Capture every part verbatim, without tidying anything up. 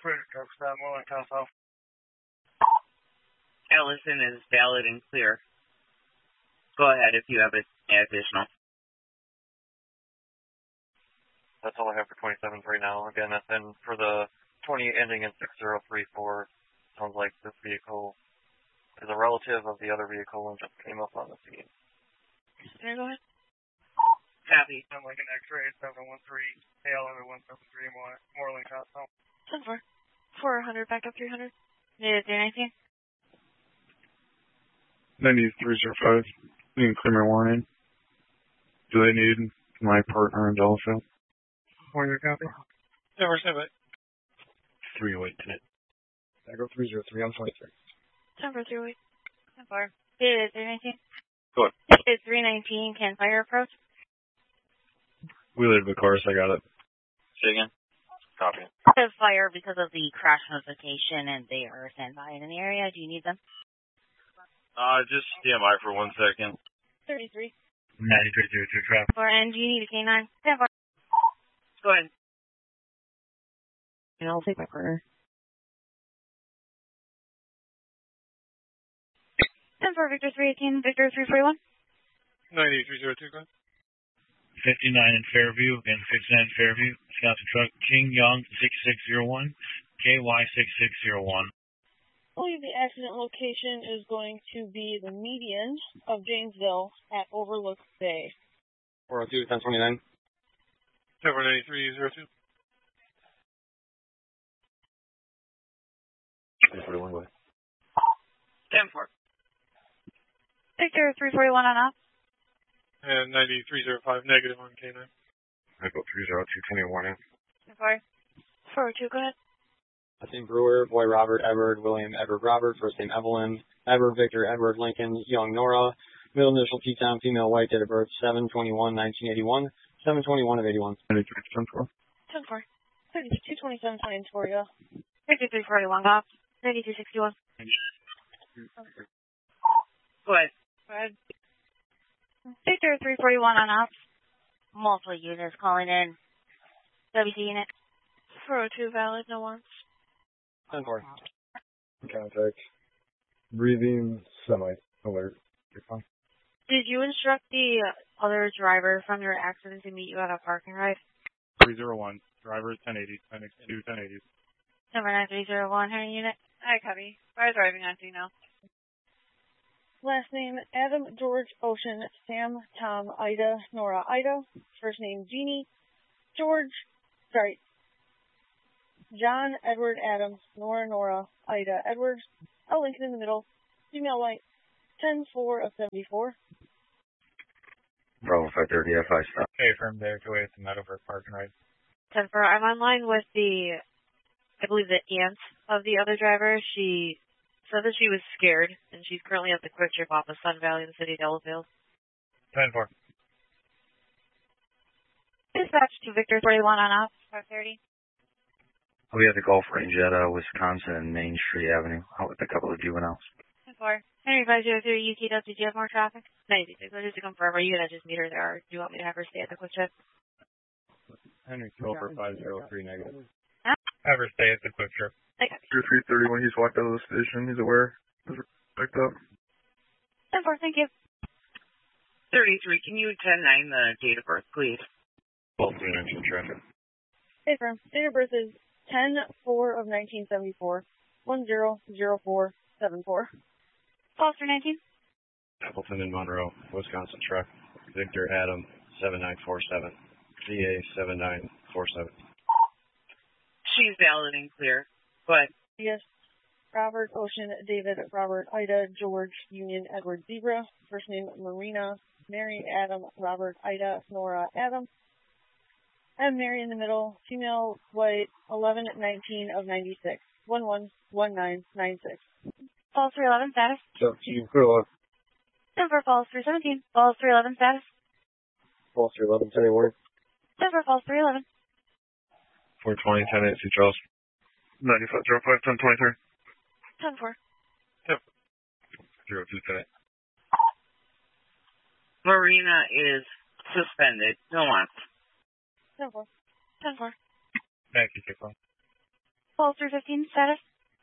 Clear, truck stop, Moreland, Council. Allison is valid and clear. Go ahead if you have an additional. That's all I have for twenty-seventh right now. Again, and then for the twenty ending in six zero three four, sounds like this vehicle is a relative of the other vehicle and just came up on the scene. Can I go ahead? Copy. I'm like an X-ray, seven one three, A L one seven three, Moreland, Council. ten four. four hundred, back up three hundred. Need to do anything? ninety-three zero five, need clear warning. Do they need my partner in Delafield? One your copy? Yeah, we're seven. three oh eight tonight. I go three zero three, I'm twenty-three. ten four, three oh eight. ten four. Did it do anything? Go ahead. It's three nineteen, can fire approach? We live in the car, so I got it. Say again? Copy. There's fire because of the crash notification and they are standby in the area. Do you need them? Uh, just stand by for one second. thirty-three. ninety-three zero two, traffic. four, and do you need a K nine? ten four. Go ahead. And I'll take my partner. ten four, Victor three eighteen, Victor three forty-one. ninety-three zero two, go ahead. fifty-nine in Fairview, and fifty-nine in Fairview, Wisconsin truck, King Young six six zero one, K Y six six zero one. I believe the accident location is going to be the median of Janesville at Overlook Bay. four oh two, ten twenty-nine. ten four ninety-three zero two. three forty-one, go ahead. ten four. Victor three forty-one on off. And ninety-three zero five, negative on K nine. I go three zero two, ten warning. ten four. four oh two, go ahead. Last name Brewer, boy Robert, Edward, William, Edward, Robert, first name Evelyn, Edward, Victor, Edward, Lincoln, Young, Nora, middle initial T-Town, female, white, date of birth, seven twenty-one nineteen eighty-one, seven twenty-one of eighty-one. ninety-three ten four. ten four. thirty-two twenty-seven twenty in Toria. Victor three forty-one, off. ninety-two sixty-one. Go ahead. Go ahead. Victor three forty-one on off. Multiple units calling in. W C unit. four oh two valid, no ones. ten four. Contact. Breathing semi alert. You're fine. Did you instruct the other driver from your accident to meet you at a parking ride? three zero one. Driver is ten eighty. ten two ten eighty. Number nine three zero one, Henry unit. Hi, copy. Fire driving on Dino. Last name, Adam, George, Ocean, Sam, Tom, Ida, Nora, Ida. First name, Jeannie, George, sorry, John, Edward, Adams, Nora, Nora, Ida, Edward, L. Lincoln in the middle, female white, ten four of seventy-four. Bravo five thirty F I stop. Okay, from there to wait the Meadowbrook parking ride. ten four, I'm online with the, I believe the aunt of the other driver. She said that she was scared, and she's currently at the Quick Trip off of Sun Valley in the city of Delafield. ten four. Dispatch to Victor forty-one on off, five thirty. We have the golf range at uh, Wisconsin and Main Street Avenue out with a couple of juveniles. ten four. Henry five zero three, U T W, did you have more traffic? ninety-six, just to confirm, are you going to just meet her there, or do you want me to have her stay at the Quick Trip? Henry Silver five zero three, negative. Huh? Have her stay at the Quick Trip. Okay. three thirty when he's walked out of the station, he's aware. He's picked up. ten four, thank you. thirty-three, can you ten nine the date of birth, please? Both units in traffic. Hey, firm. Date of birth is ten four of nineteen seventy-four, one zero zero four seven four. Foster nineteen. Appleton and Monroe, Wisconsin truck. Victor Adam, seven nine four seven. V A seven nine four seven. She's valid and clear. But Yes. Robert, Ocean, David, Robert, Ida, George, Union, Edward, Zebra. First name, Marina, Mary, Adam, Robert, Ida, Nora, Adam. And Mary in the middle, female, white, eleven nineteen of ninety-six. one one one nine nine six. Falls three eleven, status. So, you clear one. Denver Falls three seventeen. Falls three eleven, status. Falls three eleven, ten warning. Denver Falls three eleven. four twenty, ten eight, Charles. ninety-five zero five, ten twenty-three. ten four. zero two ten eight. Marina is suspended. No on. ten four. ten four. Thank you, Kipling. Falls three fifteen, status.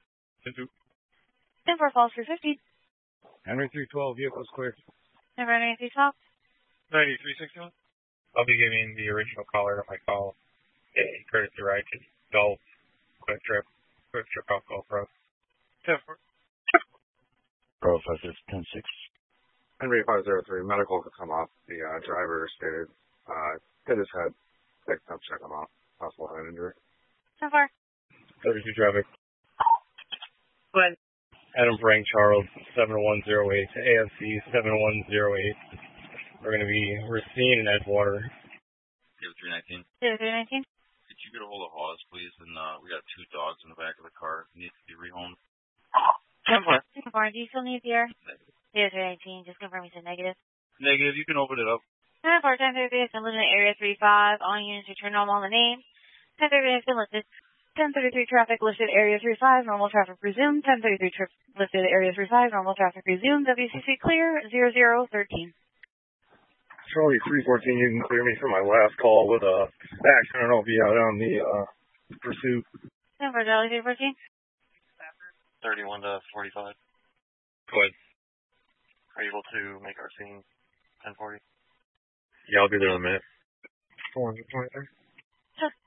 ten four Falls three fifteen. Henry three twelve, vehicle's clear. Number ninety-three twelve. ninety-three sixty-one. I'll be giving the original caller to my call. Hey, courtesy ride to Gulf, quick trip, quick trip off Gulf Road. ten four. Pro five ten six. Henry five zero three, medical to come off. The uh, driver stated uh, hit his head. Picked up, check him out. Possible head injury. ten four. thirty-two traffic. Go ahead. Adam Frank Charles, seven one zero eight, A F C seven one zero eight. We're going to be Racine and Edgewater. zero three nineteen. zero three nineteen. Could you get a hold of Hawes, please? And uh, we got two dogs in the back of the car. Needs to be rehomed. ten four. ten four. Do you still need the air? zero three nineteen. Just confirm you said negative. Negative. You can open it up. ten four, ten thirty has been listed in Area three five. All units return normal on the name. ten thirty has been listed. ten thirty-three traffic listed Area three five. Normal traffic resumed. ten thirty-three trip listed Area three five. Normal traffic resumed. W C C clear. zero zero thirteen. Charlie three fourteen, you can clear me for my last call with a accident. I'll be out on the uh, pursuit. ten four, Charlie three fourteen. thirty-one to forty-five. Go ahead. Are you able to make our scene ten forty? Yeah, I'll be there in a minute. four hundred twenty-three. Sure.